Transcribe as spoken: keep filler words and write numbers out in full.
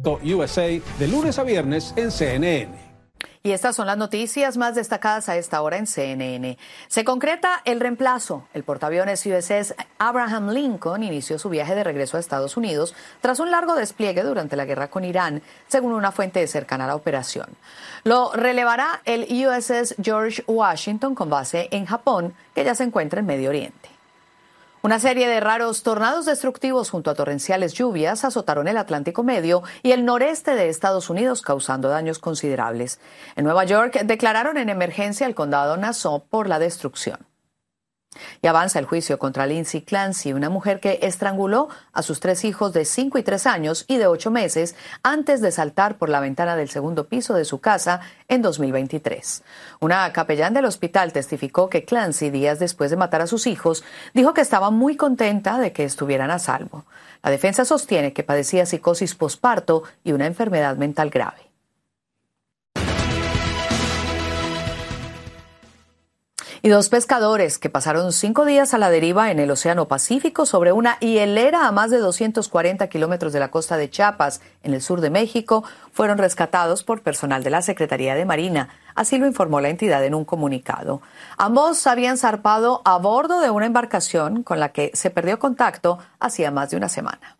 punto u s a de lunes a viernes en C N N. Y estas son las noticias más destacadas a esta hora en C N N. Se concreta el reemplazo. El portaaviones U S S Abraham Lincoln inició su viaje de regreso a Estados Unidos tras un largo despliegue durante la guerra con Irán, según una fuente cercana a la operación. Lo relevará el U S S George Washington con base en Japón, que ya se encuentra en Medio Oriente. Una serie de raros tornados destructivos junto a torrenciales lluvias azotaron el Atlántico Medio y el noreste de Estados Unidos, causando daños considerables. En Nueva York declararon en emergencia el condado Nassau por la destrucción. Y avanza el juicio contra Lindsay Clancy, una mujer que estranguló a sus tres hijos de cinco y tres años y de ocho meses antes de saltar por la ventana del segundo piso de su casa en dos mil veintitrés. Una capellán del hospital testificó que Clancy, días después de matar a sus hijos, dijo que estaba muy contenta de que estuvieran a salvo. La defensa sostiene que padecía psicosis posparto y una enfermedad mental grave. Y dos pescadores que pasaron cinco días a la deriva en el Océano Pacífico sobre una hielera a más de doscientos cuarenta kilómetros de la costa de Chiapas, en el sur de México, fueron rescatados por personal de la Secretaría de Marina. Así lo informó la entidad en un comunicado. Ambos habían zarpado a bordo de una embarcación con la que se perdió contacto hacía más de una semana.